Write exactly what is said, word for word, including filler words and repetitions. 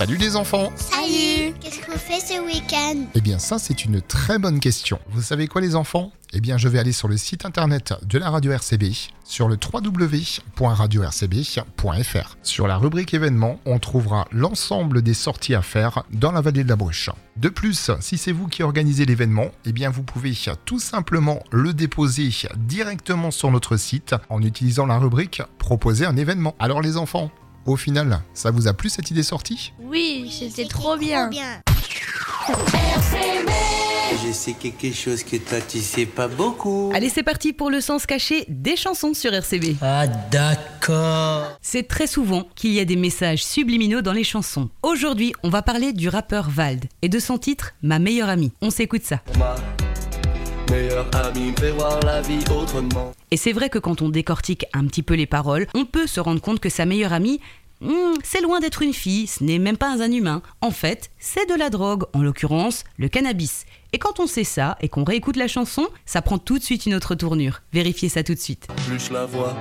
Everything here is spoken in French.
Salut les enfants! Salut! Qu'est-ce qu'on fait ce week-end? Eh bien ça c'est une très bonne question. Vous savez quoi les enfants? Eh bien je vais aller sur le site internet de la radio R C B, sur le w w w point radio r c b point f r. Sur la rubrique événements, on trouvera l'ensemble des sorties à faire dans la vallée de la Bruche. De plus, si c'est vous qui organisez l'événement, eh bien vous pouvez tout simplement le déposer directement sur notre site en utilisant la rubrique « Proposer un événement ». Alors les enfants, au final, ça vous a plu cette idée sortie? Oui, c'était trop bien. bien. Je sais quelque chose que toi tu sais pas beaucoup. Allez, c'est parti pour le sens caché des chansons sur R C B. Ah d'accord. C'est très souvent qu'il y a des messages subliminaux dans les chansons. Aujourd'hui, on va parler du rappeur Vald et de son titre « Ma meilleure amie ». On s'écoute ça. Ma meilleure amie me fait voir la vie autrement. Et c'est vrai que quand on décortique un petit peu les paroles, on peut se rendre compte que sa meilleure amie, hmm, c'est loin d'être une fille, ce n'est même pas un humain. En fait, c'est de la drogue, en l'occurrence le cannabis. Et quand on sait ça et qu'on réécoute la chanson, ça prend tout de suite une autre tournure. Vérifiez ça tout de suite. Plus je la vois,